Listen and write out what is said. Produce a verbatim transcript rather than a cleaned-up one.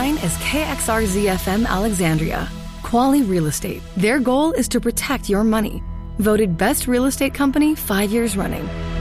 online as K X R Z F M Alexandria. Quali Real Estate. Their goal is to protect your money. Voted best real estate company five years running.